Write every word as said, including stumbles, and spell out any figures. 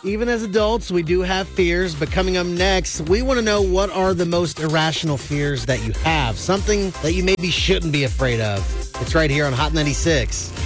Even as adults, we do have fears, but coming up next, we want to know what are the most irrational fears that you have, something that you maybe shouldn't be afraid of. It's right here on Hot ninety-six.